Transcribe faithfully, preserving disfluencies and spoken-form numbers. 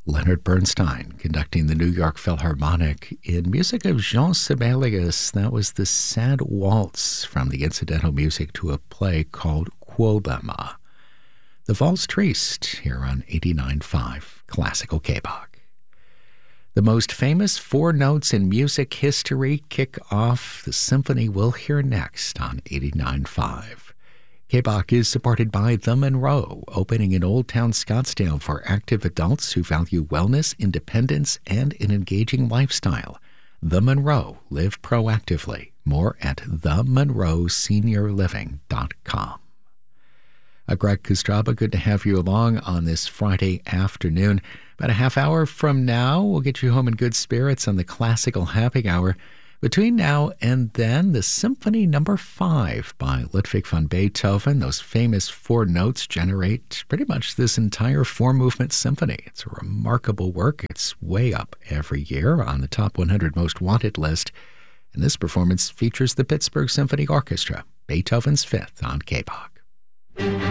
Leonard Bernstein conducting the New York Philharmonic in music of Jean Sibelius. That was the Sad Waltz from the incidental music to a play called Quobama. The Valse Triste here on eighty-nine point five Classical K-Bach. The most famous four notes in music history kick off the symphony we'll hear next on eighty-nine point five. K-Bach is supported by The Monroe, opening in Old Town Scottsdale for active adults who value wellness, independence, and an engaging lifestyle. The Monroe, live proactively. More at the monroe senior living dot com. Uh, Greg Kostraba, good to have you along on this Friday afternoon. About a half hour from now, we'll get you home in good spirits on the Classical Happy Hour. Between now and then, the Symphony Number Five by Ludwig van Beethoven. Those famous four notes generate pretty much this entire four-movement symphony. It's a remarkable work. It's way up every year on the top one hundred most wanted list. And this performance features the Pittsburgh Symphony Orchestra, Beethoven's Fifth on K-Bach.